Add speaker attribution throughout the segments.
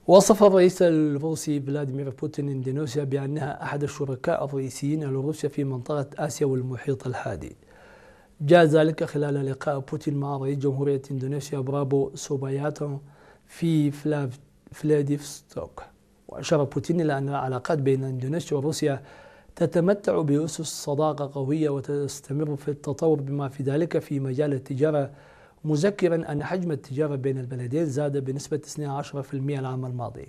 Speaker 1: وصف الرئيس الروسي فلاديمير بوتين إندونيسيا بأنها أحد الشركاء الرئيسيين لروسيا في منطقة آسيا والمحيط الهادي. جاء ذلك خلال لقاء بوتين مع رئيس جمهورية إندونيسيا برابو سوبيانتو في فلاديفستوك. وأشار بوتين إلى أن العلاقات بين إندونيسيا وروسيا تتمتع بأسس صداقة قوية وتستمر في التطور بما في ذلك في مجال التجارة، مذكرا أن حجم التجارة بين البلدين زاد بنسبة 12% العام الماضي.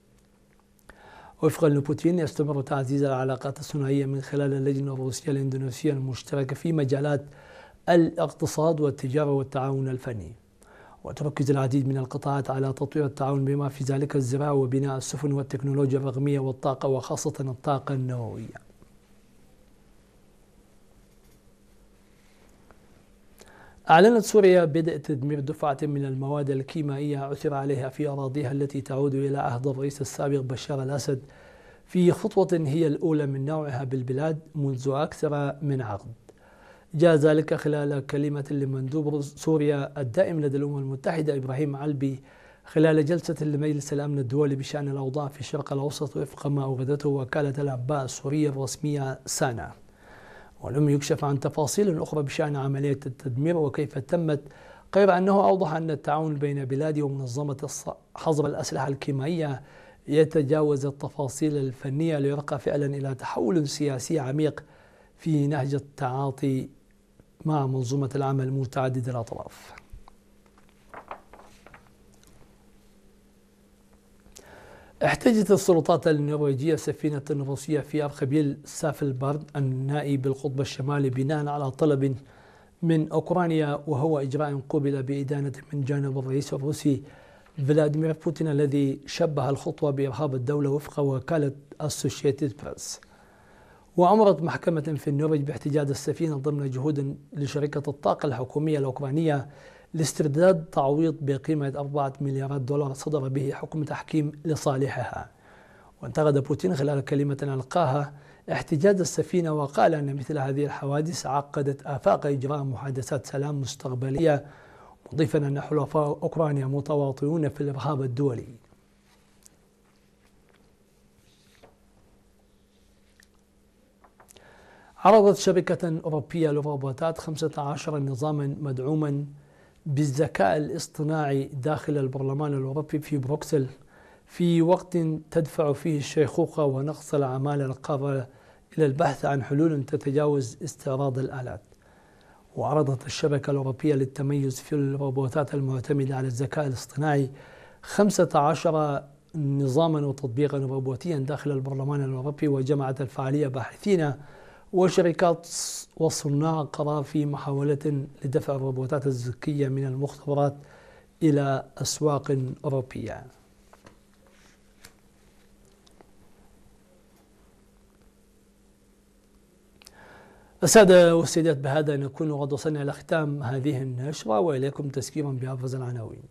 Speaker 1: وفقا لبوتين يستمر تعزيز العلاقات الثنائية من خلال اللجنة الروسية الإندونيسية المشتركة في مجالات الاقتصاد والتجارة والتعاون الفني، وتركز العديد من القطاعات على تطوير التعاون بما في ذلك الزراعة وبناء السفن والتكنولوجيا الرقمية والطاقة وخاصة الطاقة النووية. أعلنت سوريا بدء تدمير دفعة من المواد الكيميائية عثر عليها في أراضيها التي تعود إلى عهد الرئيس السابق بشار الأسد، في خطوة هي الأولى من نوعها بالبلاد منذ أكثر من عقد. جاء ذلك خلال كلمة لمندوب سوريا الدائم لدى الأمم المتحدة إبراهيم علبي خلال جلسة لمجلس الأمن الدولي بشأن الأوضاع في الشرق الأوسط وفق ما أوردته وكالة الأنباء السورية الرسمية سانا. ولم يكشف عن تفاصيل أخرى بشأن عملية التدمير وكيف تمت، غير أنه أوضح أن التعاون بين بلاده ومنظمة حظر الأسلحة الكيميائية يتجاوز التفاصيل الفنية ليرقى فعلا إلى تحول سياسي عميق في نهج التعاطي مع منظومة العمل متعددة الأطراف. احتجت السلطات النرويجية سفينة روسية في أرخبيل سافلبارد النائي بالقطب الشمالي بناء على طلب من أوكرانيا، وهو إجراء قوبل بإدانة من جانب الرئيس الروسي فلاديمير بوتين الذي شبه الخطوة بإرهاب الدولة وفق وكالة أسوشيتد بريس. وأمرت محكمة في النرويج باحتجاز السفينة ضمن جهود لشركة الطاقة الحكومية الأوكرانية لاسترداد تعويض بقيمة 4 مليارات دولار صدر به حكم تحكيم لصالحها. وانتقد بوتين خلال كلمة ألقاها احتجاز السفينة، وقال أن مثل هذه الحوادث عقدت آفاق إجراء محادثات سلام مستقبلية، مضيفا أن حلفاء أوكرانيا متواطئون في الإرهاب الدولي. عرضت شركة أوروبية للروبوتات 15 نظاما مدعوما بالذكاء الاصطناعي داخل البرلمان الأوروبي في بروكسل، في وقت تدفع فيه الشيخوخة ونقص الأعمال القارة إلى البحث عن حلول تتجاوز استيراد الآلات. وعرضت الشبكة الأوروبية للتميز في الروبوتات المعتمدة على الذكاء الاصطناعي 15 نظاما وتطبيقا روبوتيا داخل البرلمان الأوروبي، وجمعت الفعالية باحثين وشركات وصناع قرار في محاولة لدفع الروبوتات الذكية من المختبرات إلى أسواق أوروبية. السادة والسيدات، بهذا نكون قد وصلنا إلى ختام هذه النشرة، وإليكم تذكيرا بأبرز العناوين.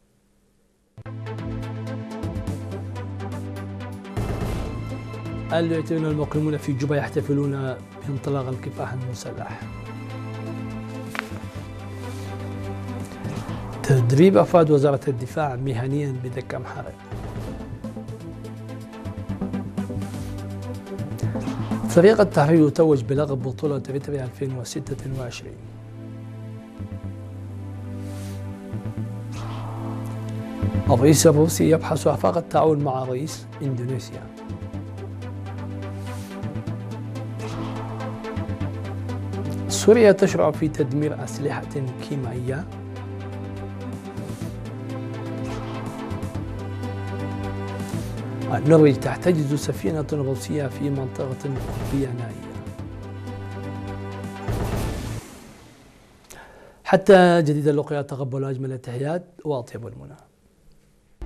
Speaker 1: اليوتيون المقيمون في جوبا يحتفلون بانطلاق الكفاح المسلح. تدريب أفراد وزارة الدفاع مهنيا بدكة محارق. فريق التحرير يتوج بلقب بطولة إريتريا 2026. الرئيس الروسي يبحث آفاق التعاون مع رئيس إندونيسيا. سوريا تشرع في تدمير أسلحة كيميائية. النرويج تحتجز سفينة روسية في منطقة أوروبية نائية. حتى جديد اللقاء، تقبلوا أجمل التحيات وأطيب المنى.